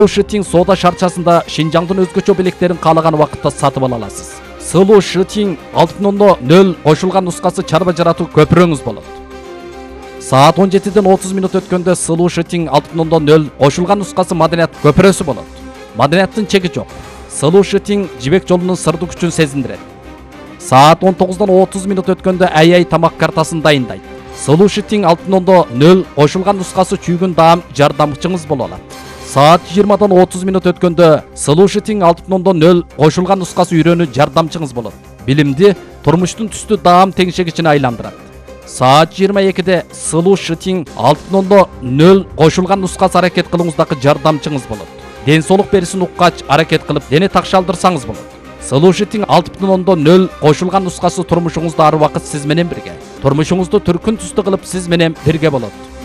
Шытиң соода шарчасында Шинжаңдын өзгөчө белектерин каалаган убакытта сатып ала аласыз. Сылуу Шытиң 6.0 кошулган нускасы чарба жаратуу көпүрөңүз болот. Саат 17:30 өткөндө Сылуу Шытиң 6.0 кошулган нускасы маданият көпүрөсү болот. Маданияттын чеги жок. Сылуу Шытиң жибек жолунун сырдуу күчүн сезиндирет. Саат 19:30 өткөндө ай тамак картасын дайындайт. Сылуу Шытиң 6.0 кошулган нускасы чүйгүн даам жардамчыңыз боло алат. Саат 20:30 өткөндө Сылуу Шытиң 6.0 кошулган нускасы үйрөнүү жардамчыңыз болот. Билимди турмуштун түстүү даам теңшегичине айландырат. Саат 22-де Сылуу Шытиң 6.0 кошулган нускасы аракет кылууңуздагы жардамчыңыз болот. Ден соолук берисин уккач аракет кылып дене такшалдырсаңыз болот. Сылуу Шытиң 6.0 кошулган нускасы турмушуңузда ар убакыт сиз менен бирге. Турмушуңузду түркүн түстүү кылып сиз менен бирге болот.